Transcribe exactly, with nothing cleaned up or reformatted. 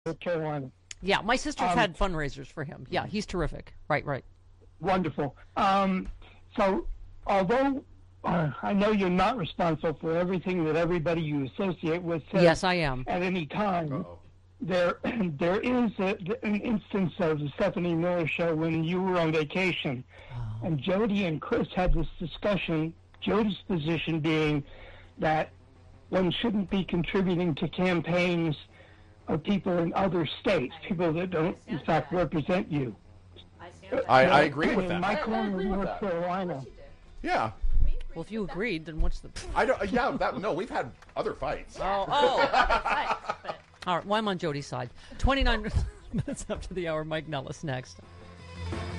North Carolina. Yeah, my sister's Um, had fundraisers for him. Yeah, he's terrific. Right, right. Wonderful. Um, so, although uh, I know you're not responsible for everything that everybody you associate with says Yes, I am. at any time, Uh-oh. there there is a, an instance of the Stephanie Miller show when you were on vacation, Oh. and Jody and Chris had this discussion. Jody's position being that one shouldn't be contributing to campaigns of people in other states, people that don't, in fact, represent you. I, I agree with In that. my I corner agree of with North that. Carolina. Yeah. Well, if you agreed, then what's the... I don't. Yeah. That. No, we've had other fights. Oh, oh. All right, well, I'm on Jody's side. twenty-nine minutes after the hour, Mike Nellis next.